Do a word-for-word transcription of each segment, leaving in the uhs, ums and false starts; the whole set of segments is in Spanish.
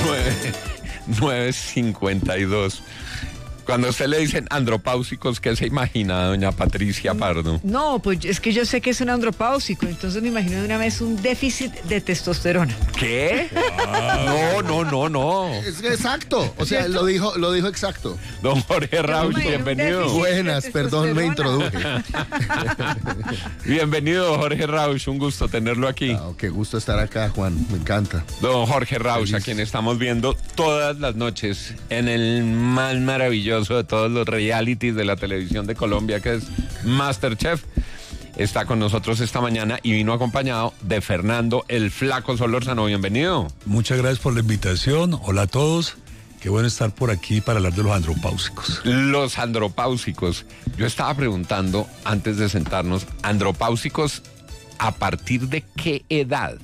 nueve cincuenta y dos. Cuando a usted le dicen andropáusicos, ¿qué se imagina, doña Patricia Pardo? No, pues es que yo sé que es un andropáusico, entonces me imagino de una vez un déficit de testosterona. ¿Qué? Wow. No, no, no, no. Es exacto, o sea, ¿cierto? lo dijo, lo dijo exacto. Don Jorge Rauch, bienvenido. Buenas, perdón, me introduje. Bienvenido, Jorge Rauch, un gusto tenerlo aquí. Oh, qué gusto estar acá, Juan, me encanta. Don Jorge Rauch, a quien estamos viendo todas las noches en el más maravilloso de todos los realities de la televisión de Colombia, que es MasterChef. Está con nosotros esta mañana y vino acompañado de Fernando el Flaco Solórzano. Bienvenido. Muchas gracias por la invitación. Hola a todos. Qué bueno estar por aquí para hablar de los andropáusicos. Los andropáusicos. Yo estaba preguntando antes de sentarnos, ¿andropáusicos a partir de qué edad?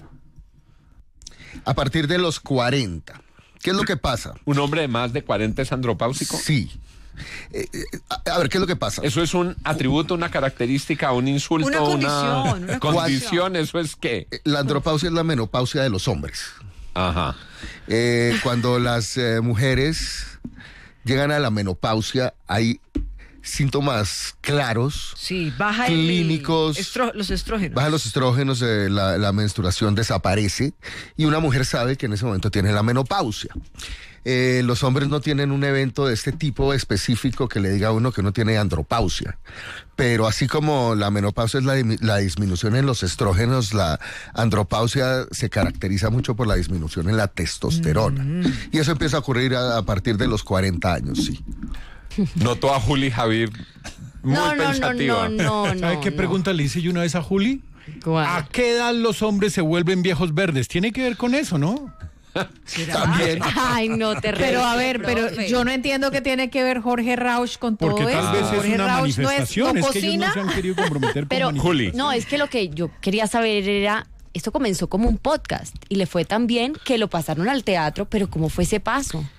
A partir de los cuarenta. ¿Qué es lo que pasa? ¿Un hombre de más de cuarenta es andropáusico? Sí. Eh, eh, a, a ver, ¿qué es lo que pasa? ¿Eso es un atributo, una característica, un insulto, una condición? Una, una condición, ¿eso es qué? La andropausia es la menopausia de los hombres. Ajá. Eh, cuando las eh, mujeres llegan a la menopausia, hay síntomas claros, sí, baja clínicos, el estro, los estrógenos. Bajan los estrógenos, eh, la, la menstruación desaparece y una mujer sabe que en ese momento tiene la menopausia. Eh, los hombres no tienen un evento de este tipo específico que le diga a uno que uno tiene andropausia, pero así como la menopausia es la, la disminución en los estrógenos, la andropausia se caracteriza mucho por la disminución en la testosterona, mm. y eso empieza a ocurrir a, a partir de los cuarenta años, sí. Notó a Juli Javier muy no, no, pensativa. No, no, no, ¿Sabe no, qué no. pregunta le hice yo una vez a Juli? ¿Cuál? ¿A qué edad los hombres se vuelven viejos verdes? Tiene que ver con eso, ¿no? También. Ay, no te Pero a ver, pero profe. yo no entiendo qué tiene que ver Jorge Rauch con todo Porque esto. tal vez es Jorge una Rauch no es, manifestación, no es que ellos cocina. no se han querido comprometer con Pero, manifestaciones. Juli. no, es que lo que yo quería saber era, esto comenzó como un podcast y le fue tan bien que lo pasaron al teatro, pero ¿cómo fue ese paso?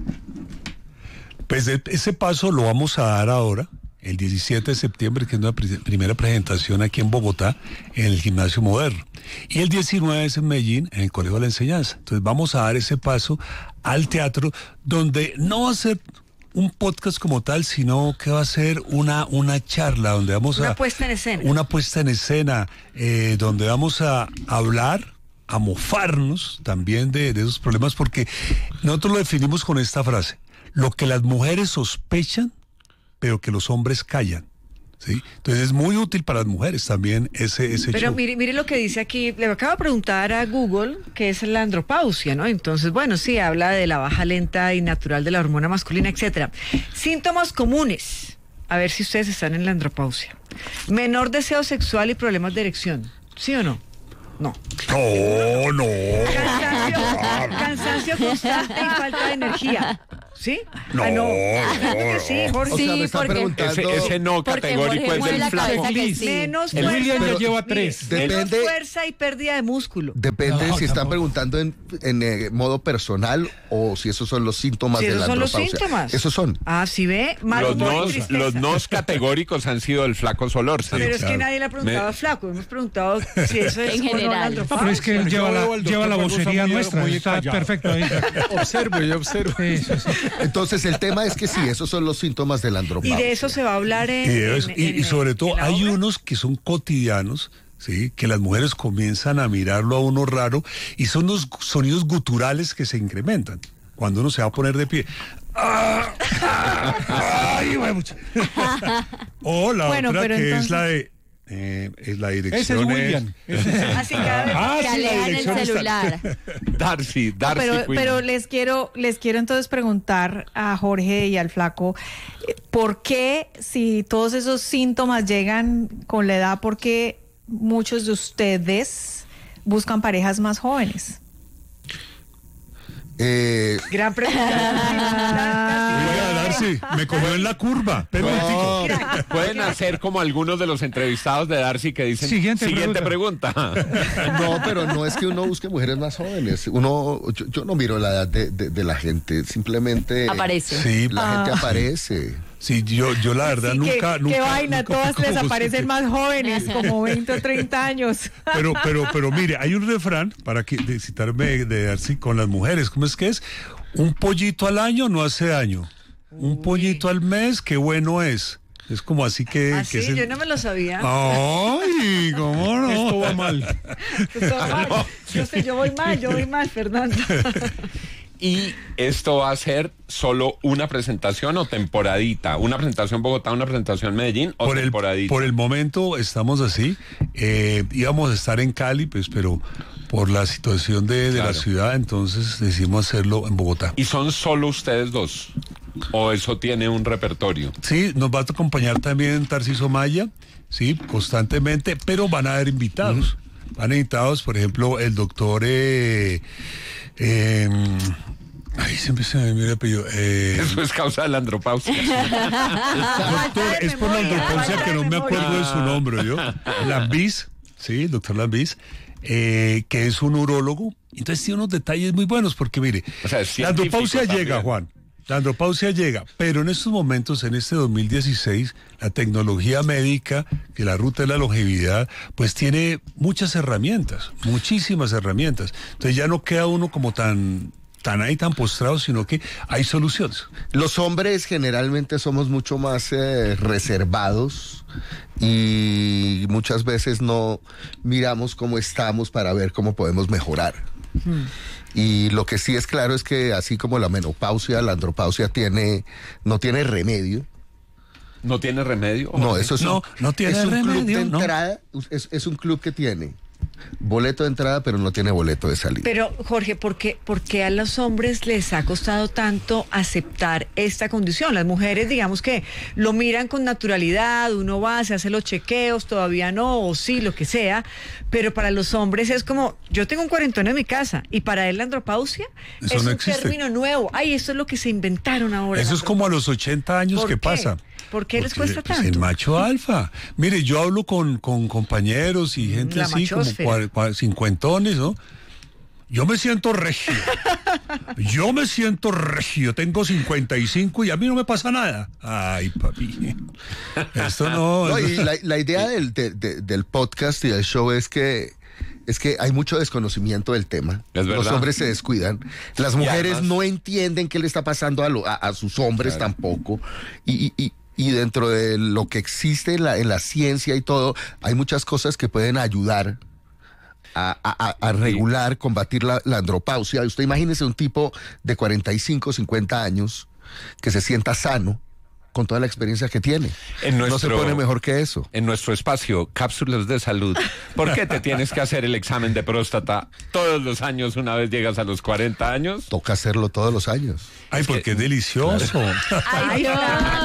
Pues ese paso lo vamos a dar ahora, el diecisiete de septiembre, que es una pre- primera presentación aquí en Bogotá, en el Gimnasio Moderno. Y el diecinueve es en Medellín, en el Colegio de la Enseñanza. Entonces vamos a dar ese paso al teatro, donde no va a ser un podcast como tal, sino que va a ser una, una charla, donde vamos una a... Una puesta en escena. Una puesta en escena, eh, donde vamos a hablar, a mofarnos también de, de esos problemas, porque nosotros lo definimos con esta frase: lo que las mujeres sospechan, pero que los hombres callan. ¿Sí? Entonces es muy útil para las mujeres también ese, ese Pero show. mire, mire lo que dice aquí, le acabo de preguntar a Google qué es la andropausia, ¿no? Entonces, bueno, sí, habla de la baja lenta y natural de la hormona masculina, etcétera. Síntomas comunes, a ver si ustedes están en la andropausia. Menor deseo sexual y problemas de erección, ¿sí o no? No. No, no. Cansancio, cansancio constante y falta de energía. ¿Sí? No, ah, no. no, Sí, no. Jorge. O sea, Sí, me está porque- preguntando... Ese, ese no Porque categórico Jorge es mueve del la flaco. cabeza que sí. Menos El fuerza. William ya Pero- lleva Mire, tres. de- menos Depende- fuerza y pérdida de músculo. Depende No, si están tampoco. preguntando en, en eh, modo personal o si esos son los síntomas Sí, de esos la son los andropausia. síntomas. Esos son. Ah, ¿sí ve? Mal Los humor y nos, tristeza. los nos categóricos han sido el Flaco Solórzano. Pero es que claro. nadie le ha preguntado Me- al flaco. Hemos preguntado si eso es En o no la general. andropausia. Pero es que él lleva la, lleva la vocería nuestra, muy está callado. perfecto ahí. Observo, yo observo. Sí, sí, sí. Entonces el tema es que sí, esos son los síntomas de la Y andropausia. de eso se va a hablar en... Y, de eso- en- y- en- y sobre en todo la hay obra. unos que son cotidianos, ¿sí? Que las mujeres comienzan a mirarlo a uno raro, y son los sonidos guturales que se incrementan cuando uno se va a poner de pie. ¡Ah! ¡Ah! ¡Ay, güey, mucha! O la Bueno, otra, pero que entonces- es la de... eh, es la dirección. Ese es William. Ese es- Así cada vez... Ah, que sí, la alejan el dirección está- celular. Darcy, Darcy Pero, Quinn. pero les quiero, les quiero entonces preguntar a Jorge y al flaco, eh, ¿por qué, si todos esos síntomas llegan con la edad, por qué muchos de ustedes buscan parejas más jóvenes? Eh, Gran pregunta. Oiga, Darcy, me cogió en la curva. Pero no, Mira. pueden hacer como algunos de los entrevistados de Darcy que dicen Siguiente pregunta. No, pero no es que uno busque mujeres más jóvenes. Uno, yo, yo no miro la edad de, de, de la gente, simplemente Aparece. Sí, la Ah. gente aparece. sí, yo, yo la verdad Sí, nunca, qué, nunca. qué vaina, nunca todas fui les como aparecen usted. más jóvenes, como veinte o treinta años. Pero, pero, pero mire, hay un refrán para que, de citarme de Darcy con las mujeres. ¿Cómo es que es? Un pollito al año no hace daño. Un pollito al mes, qué bueno es. Es como así que... Ah, que sí, se- yo no me lo sabía. Ay, ¿cómo no? Esto va mal. Esto va mal. Yo sé, yo voy mal, yo voy mal, Fernando. Y esto va a ser solo una presentación o temporadita. Una presentación Bogotá, una presentación Medellín o Por el, temporadita. por el momento estamos así. Eh, íbamos a estar en Cali, pues, pero por la situación de, de Claro. la ciudad, entonces decidimos hacerlo en Bogotá. ¿Y son solo ustedes dos? ¿O eso tiene un repertorio? Sí, nos va a acompañar también Tarcisio Maya, sí, constantemente, pero van a haber invitados. Van a invitados, por ejemplo, el doctor... Eh, eh, ay, siempre se me olvida el apellido. Eh, Eso es causa de la andropausia. doctor, de es por la memoria, andropausia falta que de no me memoria. acuerdo de su nombre, ¿yo? Lambiz, sí, el doctor Lambiz, eh, que es un urólogo. Entonces tiene unos detalles muy buenos, porque mire, O sea, es la andropausia científico llega, también. Juan. La andropausia llega, pero en estos momentos, en este dos mil dieciséis, la tecnología médica, que la ruta de la longevidad, pues tiene muchas herramientas, muchísimas herramientas. Entonces ya no queda uno como tan, tan ahí, tan postrado, sino que hay soluciones. Los hombres generalmente somos mucho más eh, reservados y muchas veces no miramos cómo estamos para ver cómo podemos mejorar. Y lo que sí es claro es que así como la menopausia, la andropausia tiene, no tiene remedio. ¿No tiene remedio? No, eso es No, un, no tiene es un club remedio, de ¿no? entrada, es, es un club que tiene boleto de entrada, pero no tiene boleto de salida. Pero, Jorge, ¿por qué, por qué a los hombres les ha costado tanto aceptar esta condición? Las mujeres, digamos que lo miran con naturalidad, uno va, se hace los chequeos, todavía no, o sí, lo que sea, pero para los hombres es como, yo tengo un cuarentón en mi casa, y para él la andropausia Eso es no un existe. término nuevo. Ay, esto es lo que se inventaron ahora. Eso la es como a los ochenta años ¿Por que qué? pasa. ¿Por qué les Porque, cuesta pues, tanto? el macho alfa. Mire, yo hablo con, con compañeros y gente La así, como machosfera. cua- cua- cincuentones, ¿no? Yo me siento regio. Yo me siento regio. Tengo cincuenta y cinco y a mí no me pasa nada. Ay, papi. Esto no. No, y la, la idea del, de- de- del podcast y del show es que es que hay mucho desconocimiento del tema. Es verdad. Los hombres se descuidan. Las mujeres además- no entienden qué le está pasando a, lo- a- a sus hombres Claro. tampoco. Y, y- y- y dentro de lo que existe en la, en la ciencia y todo, hay muchas cosas que pueden ayudar a, a- a- a regular, combatir la, la andropausia. Usted imagínese un tipo de cuarenta y cinco, cincuenta años que se sienta sano con toda la experiencia que tiene. En No se nuestro- pone mejor que eso. En nuestro espacio, cápsulas de salud. ¿Por qué te tienes que hacer el examen de próstata todos los años una vez llegas a los cuarenta años? Toca hacerlo todos los años. Ay, porque es delicioso. Ay, Dios.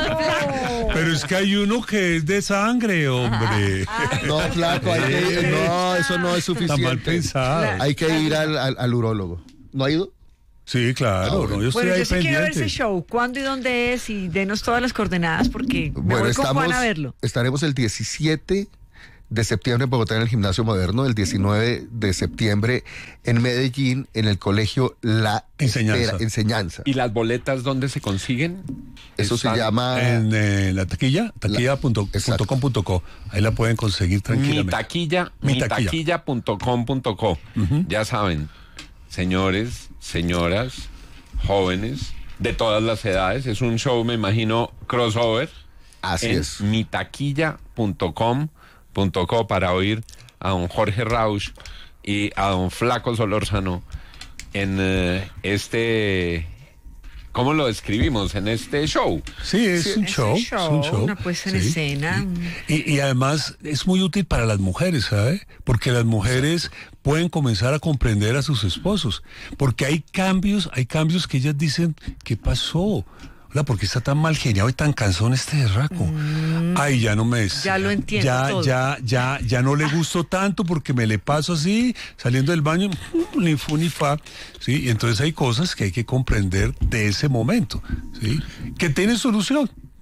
Pero es que hay uno que es de sangre, hombre. No, flaco, hay que ir- no, eso no es Tan mal suficiente. pensado. Hay que ir al, al, al urólogo. ¿No ha ido? Sí, claro. Ah, no, yo estoy Bueno, ahí yo sí quiero ver pendiente. ese show. ¿Cuándo y dónde es? Y denos todas las coordenadas porque me Bueno, voy con estamos, Juan a verlo. estaremos el diecisiete de septiembre en Bogotá en el Gimnasio Moderno, el diecinueve de septiembre en Medellín en el colegio La Enseñanza. Espera, Enseñanza. ¿Y las boletas dónde se consiguen? Eso se Están- llama En eh, la taquilla, taquilla punto com punto co. Ahí la pueden conseguir Mi tranquilamente. taquilla, Mi mi taquilla. taquilla punto com punto co. Ya saben, señores, señoras, jóvenes, de todas las edades. Es un show, me imagino, crossover. Así en es. mi taquilla punto com punto co para oír a don Jorge Rausch y a don Flaco Solórzano en eh, este... ¿Cómo lo describimos? En este show. Sí, es Sí, un es show. un es show, un show. una puesta en sí. escena. Y, y además es muy útil para las mujeres, ¿sabe? Porque las mujeres pueden comenzar a comprender a sus esposos. Porque hay cambios, hay cambios que ellas dicen, ¿qué pasó? Hola, ¿por qué está tan mal geniado y tan cansón este berraco? Ay, ya no me... Ya lo entiendo Ya, todo. ya, ya, ya no le gustó tanto porque me le paso así, saliendo del baño, ni fu ni fa, ¿sí? Y entonces hay cosas que hay que comprender de ese momento, ¿sí? Que tienen solución,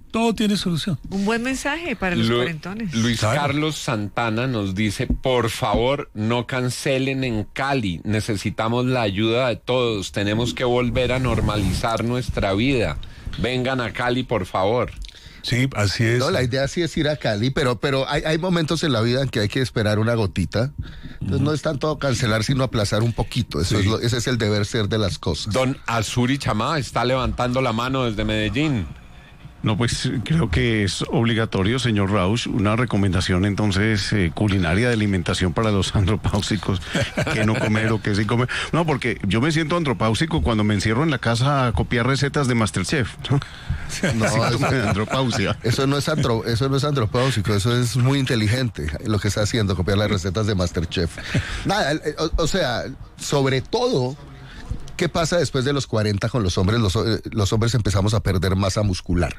Todo tiene solución. Un buen mensaje para los Lu- cuarentones. Luis Claro. Carlos Santana nos dice, por favor, no cancelen en Cali. Necesitamos la ayuda de todos. Tenemos que volver a normalizar nuestra vida. Vengan a Cali, por favor. Sí, así es. No, la idea sí es ir a Cali, pero, pero hay, hay momentos en la vida en que hay que esperar una gotita. Entonces no es tanto cancelar, sino aplazar un poquito. Eso Sí. es lo- ese es el deber ser de las cosas. Don Azuri Chamá está levantando la mano desde Medellín. No, pues creo que es obligatorio, señor Rausch, una recomendación entonces eh, culinaria de alimentación para los andropáusicos, que no comer o que sí comer. No, porque yo me siento andropáusico cuando me encierro en la casa a copiar recetas de MasterChef, ¿no? No, Síntoma de eso, andropausia. eso no es andro, eso no es antropáusico, eso es muy inteligente lo que está haciendo, copiar las recetas de MasterChef. Nada, eh, o, o sea, sobre todo, ¿qué pasa después de los cuarenta con los hombres? Los, eh, los hombres empezamos a perder masa muscular,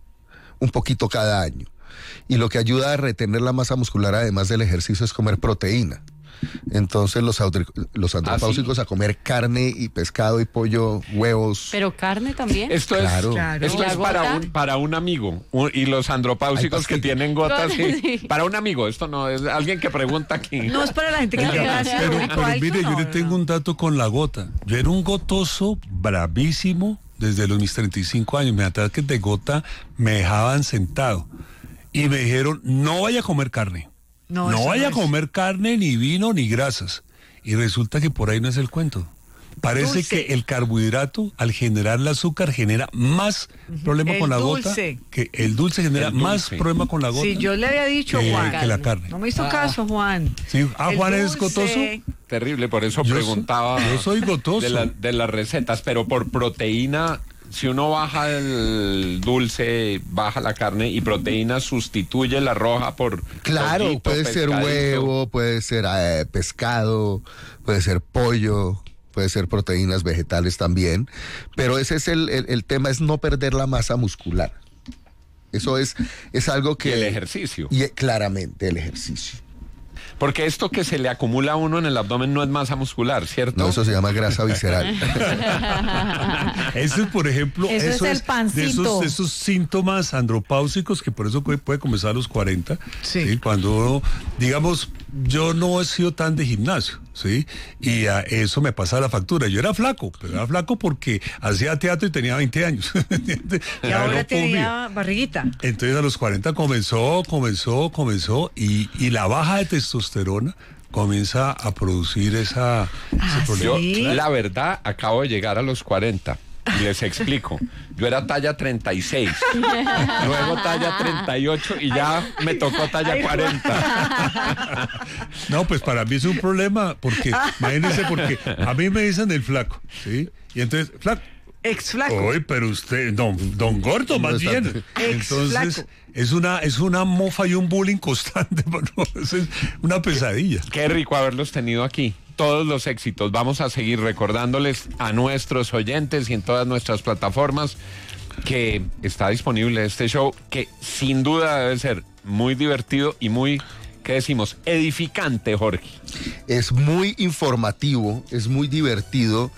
un poquito cada año. Y lo que ayuda a retener la masa muscular, además del ejercicio, es comer proteína. Entonces los, audri- los andropáusicos a comer carne y pescado y pollo, huevos. Pero carne también. Esto Claro. es, Claro. esto ¿Y la es para gota? un, para un amigo. Un- y los andropáusicos Ay, que pastillas. tienen gotas, sí. Sí. Para un amigo, esto no es alguien que pregunta aquí. No es para la gente que Oiga, tiene ácido pero, úrico pero alto, mire, no, yo le no, tengo no. un dato con la gota. Yo era un gotoso bravísimo desde los mis treinta y cinco años. Mis ataques de gota me dejaban sentado. Y me dijeron, no vaya a comer carne. No, No, eso vaya no a es. comer carne, ni vino, ni grasas. Y resulta que por ahí no es el cuento. Parece Dulce. que el carbohidrato, al generar el azúcar, genera más problema El con la dulce. gota. Que el dulce genera El más dulce. problema con la gota. Sí, yo le había dicho, que- Juan. que la carne. No me hizo caso, Juan. Sí. Ah, El Juan es dulce, gotoso. Terrible, por eso Yo preguntaba soy- yo soy gotoso. De, la- de las recetas, pero por proteína, si uno baja el dulce, baja la carne y proteína sustituye la roja por Claro, poquito, puede ser pescadito. huevo, puede ser eh, pescado, puede ser pollo, puede ser proteínas vegetales también, pero ese es el, el, el tema, es no perder la masa muscular. Eso es, es algo Y que... el ejercicio. Y eh, claramente el ejercicio. Porque esto que se le acumula a uno en el abdomen no es masa muscular, ¿cierto? No, eso se llama grasa visceral. Eso es, por ejemplo, Eso es el pancito. de esos, de esos síntomas andropáusicos que por eso puede, puede comenzar a los cuarenta. Sí. Cuando uno, digamos, yo no he sido tan de gimnasio, ¿sí? Y a eso me pasa la factura. Yo era flaco, pero era flaco porque hacía teatro y tenía veinte años. ¿entiendes? Y Ya ahora no tenía comía. barriguita. Entonces a los cuarenta comenzó, comenzó, comenzó y, y la baja de testosterona comienza a producir esa, Ah, ese problema. Yo, ¿Sí? la verdad, acabo de llegar a los cuarenta. Y les explico. Yo era talla treinta y seis, luego talla treinta y ocho y ya me tocó talla Ay, cuarenta. No, pues para mí es un problema, porque, imagínense, porque a mí me dicen el flaco, ¿sí? Y entonces, flaco. Ex flaco. Hoy, pero usted, don, don Gordo, No más está- bien. Ex Entonces, flaco. es una, es una mofa y un bullying constante, mano. Es una pesadilla. Qué rico haberlos tenido aquí. Todos los éxitos. Vamos a seguir recordándoles a nuestros oyentes y en todas nuestras plataformas que está disponible este show que sin duda debe ser muy divertido y muy, ¿qué decimos? Edificante, Jorge. Es muy informativo, es muy divertido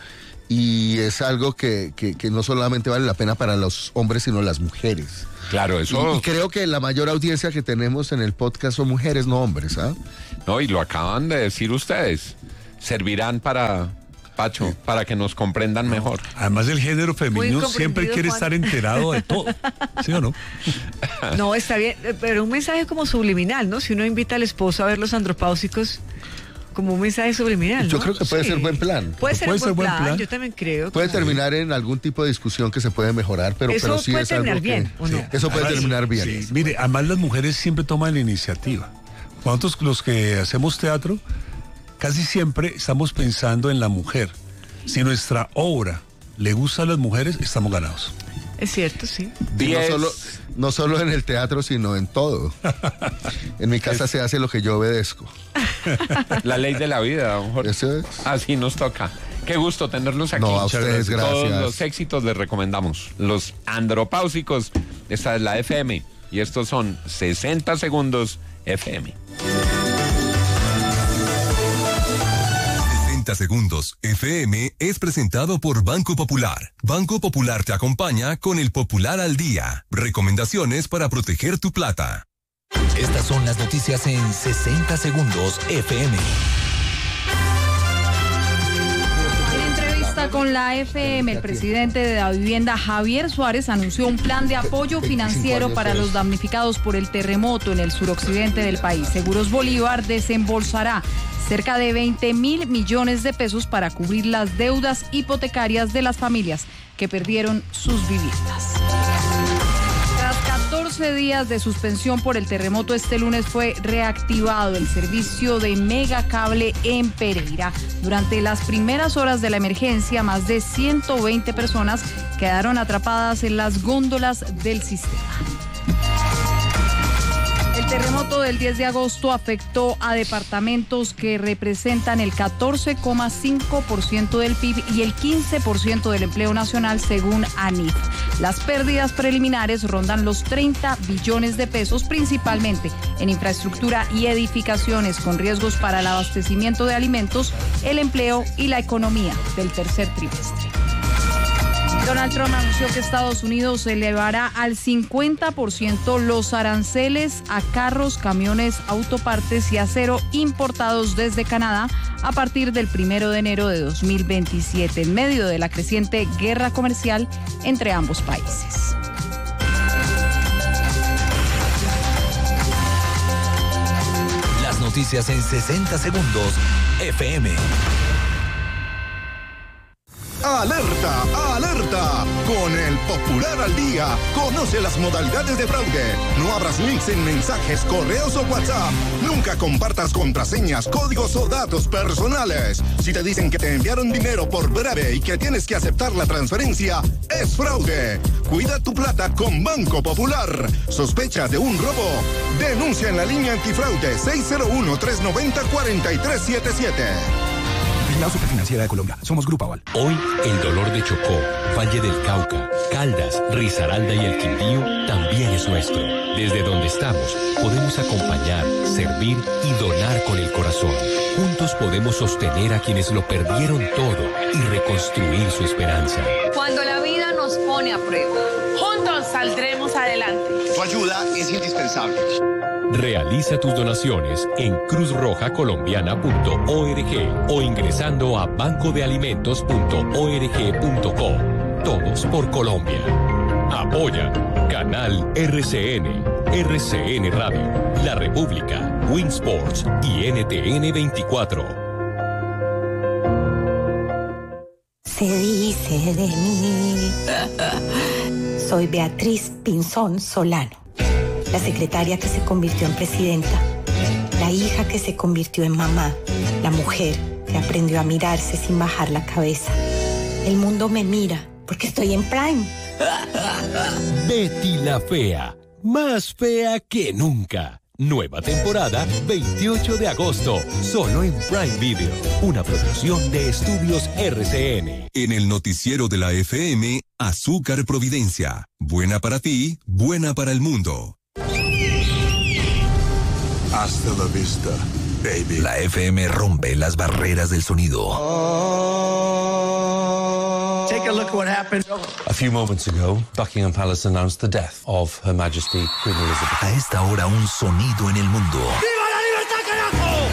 y es algo que, que, que no solamente vale la pena para los hombres, sino las mujeres. Claro, Y, eso... y creo que la mayor audiencia que tenemos en el podcast son mujeres, no hombres, ¿ah? No, y lo acaban de decir ustedes. Servirán para, Pacho, para que nos comprendan mejor. Además, el género femenino comprendido, siempre quiere Juan. estar enterado de todo. ¿Sí o no? No, está bien, eh, pero un mensaje como subliminal, ¿no? Si uno invita al esposo a ver los andropáusicos, como un mensaje subliminal, Yo ¿no? creo que puede Sí. ser buen plan. Puede ser Puede un ser buen buen plan, plan. yo también creo. Puede que- terminar en algún tipo de discusión que se puede mejorar, pero, Eso pero sí puede es algo terminar que... bien, ¿o no? Sí, eso puede Además, terminar bien. sí, mire, además las mujeres siempre toman la iniciativa. ¿Cuántos los que hacemos teatro? Casi siempre estamos pensando en la mujer. Si nuestra obra le gusta a las mujeres, estamos ganados. Es cierto, sí. Y no Diez. solo, no solo en el teatro, sino en todo. En mi casa se hace lo que yo obedezco. La ley de la vida, don Jorge. Eso es. Así nos toca. Qué gusto tenerlos aquí. No, a ustedes, Todos gracias. los éxitos les recomendamos. Los andropáusicos. Esta es la F M. Y estos son sesenta segundos F M. sesenta Segundos F M es presentado por Banco Popular. Banco Popular te acompaña con el Popular al Día. Recomendaciones para proteger tu plata. Estas son las noticias en sesenta Segundos F M. Con la F M, el presidente de la vivienda, Javier Suárez, anunció un plan de apoyo financiero para los damnificados por el terremoto en el suroccidente del país. Seguros Bolívar desembolsará cerca de veinte mil millones de pesos para cubrir las deudas hipotecarias de las familias que perdieron sus viviendas. Tras catorce días de suspensión por el terremoto, este lunes fue reactivado el servicio de Megacable en Pereira. Durante las primeras horas de la emergencia, más de ciento veinte personas quedaron atrapadas en las góndolas del sistema. El terremoto del diez de agosto afectó a departamentos que representan el catorce coma cinco por ciento del P I B y el quince por ciento del empleo nacional, según ANIF. Las pérdidas preliminares rondan los treinta billones de pesos, principalmente en infraestructura y edificaciones, con riesgos para el abastecimiento de alimentos, el empleo y la economía del tercer trimestre. Donald Trump anunció que Estados Unidos elevará al cincuenta por ciento los aranceles a carros, camiones, autopartes y acero importados desde Canadá a partir del primero de enero de dos mil veintisiete, en medio de la creciente guerra comercial entre ambos países. Las noticias en sesenta Segundos F M. ¡Alerta! ¡Alerta! Con el Popular al Día, conoce las modalidades de fraude. No abras links en mensajes, correos o WhatsApp. Nunca compartas contraseñas, códigos o datos personales. Si te dicen que te enviaron dinero por breve y que tienes que aceptar la transferencia, es fraude. Cuida tu plata con Banco Popular. ¿Sospecha de un robo? Denuncia en la línea antifraude seis cero uno, tres nueve cero, cuatro tres siete siete. La Superfinanciera de Colombia. Somos Grupo Aval. Hoy, el dolor de Chocó, Valle del Cauca, Caldas, Risaralda y el Quindío también es nuestro. Desde donde estamos, podemos acompañar, servir y donar con el corazón. Juntos podemos sostener a quienes lo perdieron todo y reconstruir su esperanza. Cuando la vida nos pone a prueba, juntos saldremos adelante. Tu ayuda es indispensable. Realiza tus donaciones en cruz roja colombiana punto org o ingresando a banco de alimentos punto org punto co. Todos por Colombia. Apoya Canal R C N, R C N Radio, La República, Winsports y N T N veinticuatro. Se dice de mí. Soy Beatriz Pinzón Solano, la secretaria que se convirtió en presidenta, la hija que se convirtió en mamá, la mujer que aprendió a mirarse sin bajar la cabeza. El mundo me mira porque estoy en Prime. Betty la Fea, más fea que nunca. Nueva temporada, veintiocho de agosto, solo en Prime Video, una producción de Estudios R C N. En el noticiero de la F M, Azúcar Providencia. Buena para ti, buena para el mundo. Hasta la vista, baby. La F M rompe las barreras del sonido. Take a look at what happened. A few moments ago, Buckingham Palace announced the death of Her Majesty Queen Elizabeth. A esta hora, un sonido en el mundo. ¡Viva la libertad,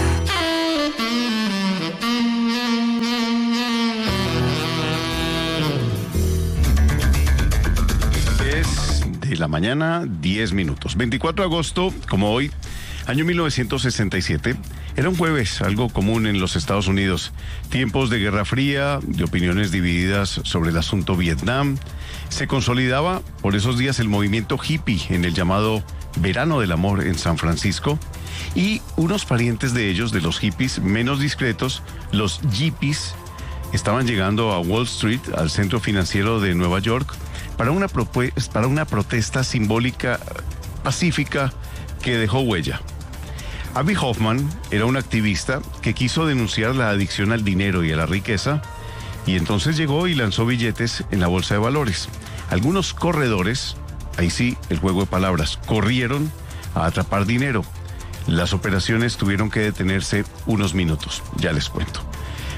carajo! Es de la mañana, diez minutos. veinticuatro de agosto, como hoy, año mil novecientos sesenta y siete, era un jueves, algo común en los Estados Unidos. Tiempos de Guerra Fría, de opiniones divididas sobre el asunto Vietnam. Se consolidaba por esos días el movimiento hippie en el llamado Verano del Amor en San Francisco. Y unos parientes de ellos, de los hippies menos discretos, los yippies, estaban llegando a Wall Street, al centro financiero de Nueva York, para una, para una protesta simbólica pacífica que dejó huella. Abbie Hoffman era un activista que quiso denunciar la adicción al dinero y a la riqueza, y entonces llegó y lanzó billetes en la bolsa de valores. Algunos corredores, ahí sí, el juego de palabras, corrieron a atrapar dinero. Las operaciones tuvieron que detenerse unos minutos, ya les cuento.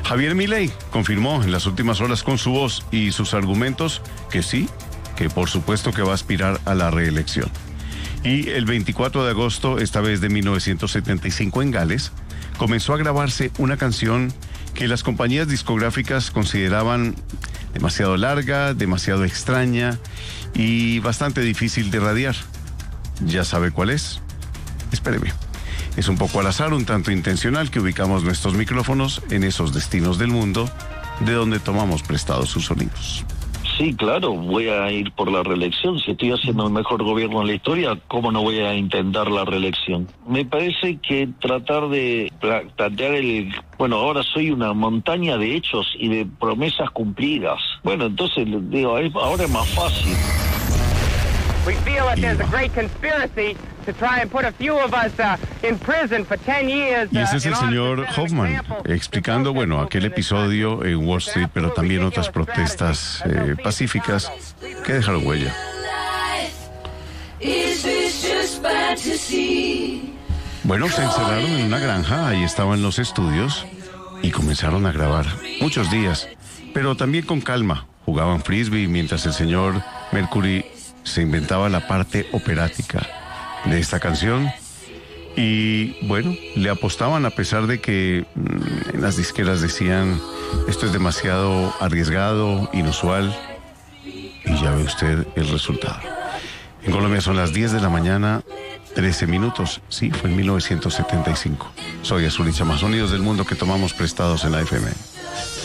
Javier Milei confirmó en las últimas horas con su voz y sus argumentos que sí, que por supuesto que va a aspirar a la reelección. Y el veinticuatro de agosto, esta vez de mil novecientos setenta y cinco en Gales, comenzó a grabarse una canción que las compañías discográficas consideraban demasiado larga, demasiado extraña y bastante difícil de radiar. ¿Ya sabe cuál es? Espéreme. Es un poco al azar, un tanto intencional, que ubicamos nuestros micrófonos en esos destinos del mundo de donde tomamos prestados sus sonidos. Sí, claro, voy a ir por la reelección. Si estoy haciendo el mejor gobierno en la historia, ¿cómo no voy a intentar la reelección? Me parece que tratar de plantear el... Bueno, ahora soy una montaña de hechos y de promesas cumplidas. Bueno, entonces, digo, ahora es más fácil. We feel that there's a great conspiracy to try and put a few of us uh, in prison for ten years. Y ese es el señor Hoffman explicando, bueno, aquel episodio en Wall Street, pero también otras protestas eh, pacíficas que dejaron huella. Bueno, se encerraron en una granja, ahí estaban los estudios y comenzaron a grabar muchos días, pero también con calma. Jugaban frisbee mientras el señor Mercury se inventaba la parte operática de esta canción y bueno, le apostaban a pesar de que mmm, en las disqueras decían esto es demasiado arriesgado, inusual, y ya ve usted el resultado. En Colombia son las diez de la mañana, trece minutos, sí, fue en mil novecientos setenta y cinco. Soy Azul y Chama, sonidos del mundo que tomamos prestados en la F M.